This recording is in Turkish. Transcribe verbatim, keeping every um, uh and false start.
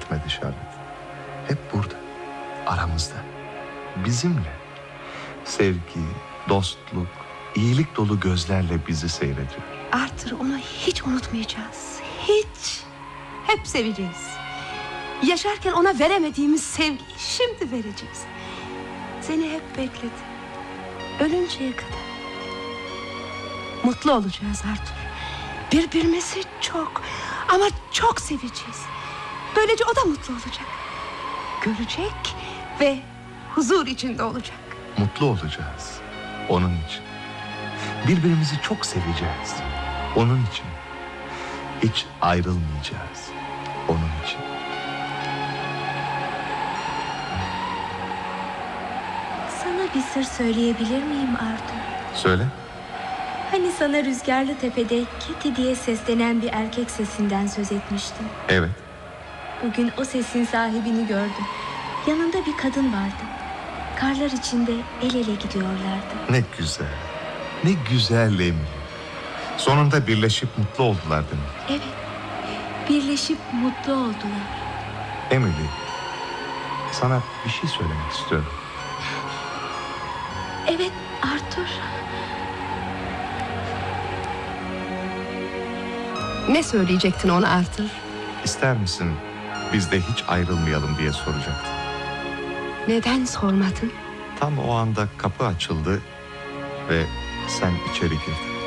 gitmedi Charlotte. Hep burada, aramızda, bizimle. Sevgi, dostluk, iyilik dolu gözlerle bizi seyrediyor. Arthur, onu hiç unutmayacağız. Hiç. Hep seveceğiz. Yaşarken ona veremediğimiz sevgiyi şimdi vereceğiz. Seni hep bekledi. Ölünceye kadar. Mutlu olacağız Arthur. Birbirimizi çok ama çok seveceğiz. Böylece o da mutlu olacak. Görecek ve huzur içinde olacak. Mutlu olacağız onun için. Birbirimizi çok seveceğiz onun için. Hiç ayrılmayacağız onun için. Sana bir sır söyleyebilir miyim Arthur? Söyle. Hani sana Rüzgarlı Tepe'de Kitty diye seslenen bir erkek sesinden söz etmiştim. Evet. Bugün o sesin sahibini gördüm. Yanında bir kadın vardı. Karlar içinde el ele gidiyorlardı. Ne güzel. Ne güzel Emily. Sonunda birleşip mutlu oldular değil mi? Evet. Birleşip mutlu oldular. Emily, sana bir şey söylemek istiyorum. Evet Arthur. Ne söyleyecektin ona Arthur? İster misin biz de hiç ayrılmayalım diye soracaktım. Neden sormadın? Tam o anda kapı açıldı ve sen içeri girdin.